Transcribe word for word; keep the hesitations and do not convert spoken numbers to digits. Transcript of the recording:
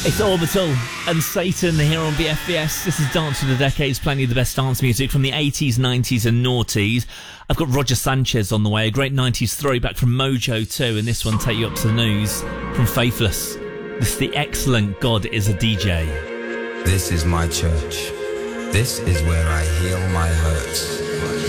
It's Orbital and Satan here on B F B S. This is Dance of the Decades, plenty of the best dance music from the eighties, nineties and noughties. I've got Roger Sanchez on the way, a great nineties throwback from Mojo too, and this one take you up to the news from Faithless. This is the excellent God is a D J. This is my church. This is where I heal my hurts.